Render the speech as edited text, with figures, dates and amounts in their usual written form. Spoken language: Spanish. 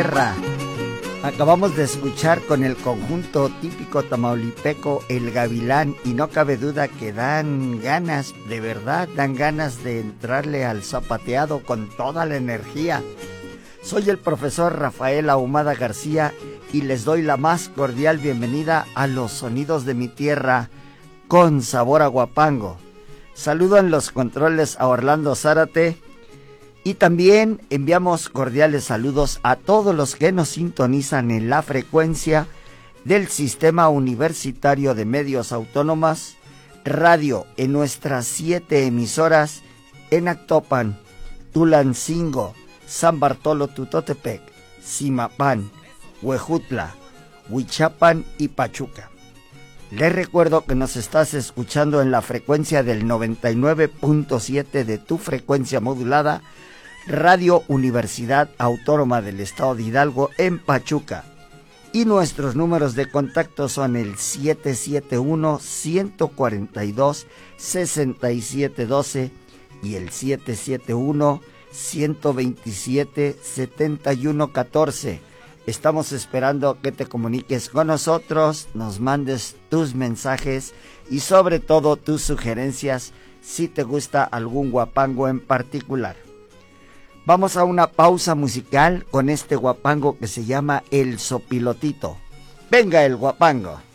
tierra. Acabamos de escuchar con el conjunto típico tamaulipeco El Gavilán, y no cabe duda que dan ganas, de verdad, dan ganas de entrarle al zapateado con toda la energía. Soy el profesor Rafael Ahumada García y les doy la más cordial bienvenida a los sonidos de mi tierra con sabor a guapango. Saludo en los controles a Orlando Zárate y también enviamos cordiales saludos a todos los que nos sintonizan en la frecuencia del Sistema Universitario de Medios Autónomas Radio en nuestras 7 emisoras en Actopan, Tulancingo, San Bartolo Tutotepec, Zimapán, Huejutla, Huichapan y Pachuca. Les recuerdo que nos estás escuchando en la frecuencia del 99.7 de tu frecuencia modulada, Radio Universidad Autónoma del Estado de Hidalgo en Pachuca. Y nuestros números de contacto son el 771-142-6712 y el 771-127-7114. Estamos esperando que te comuniques con nosotros, nos mandes tus mensajes y sobre todo tus sugerencias si te gusta algún guapango en particular. Vamos a una pausa musical con este guapango que se llama El Sopilotito. ¡Venga el guapango!